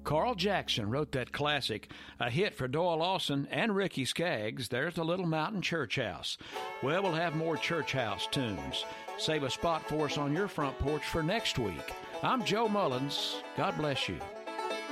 Carl Jackson wrote that classic, a hit for Doyle Lawson and Ricky Skaggs, There's the Little Mountain Church House. Well, we'll have more church house tunes. Save a spot for us on your front porch for next week. I'm Joe Mullins. God bless you.